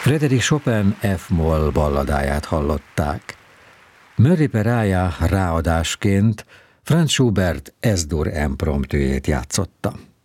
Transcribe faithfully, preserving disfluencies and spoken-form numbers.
Frédéric Chopin F-moll balladáját hallották. Murray Peraja ráadásként Franz Schubert Es-dur impromptujét játszotta.